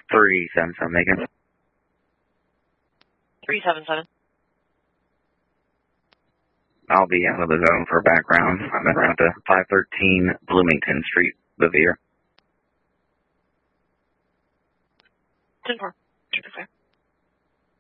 377 Macon. 377. I'll be out of the zone for background. I'm around to 513 Bloomington Street, Bevier. 10-4.